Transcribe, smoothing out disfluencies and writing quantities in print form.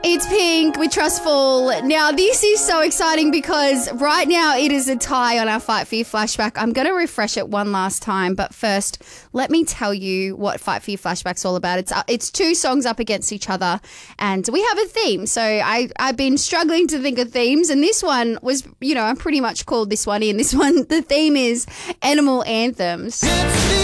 It's Pink with Trustful. Now, this is so exciting because right now it is a tie on our Fight For You flashback. I'm going to refresh it one last time, but first, let me tell you what Fight For You flashback's all about. It's two songs up against each other, and we have a theme. So I've been struggling to think of themes, and this one was, I pretty much called this one in. This one, the theme is animal anthems.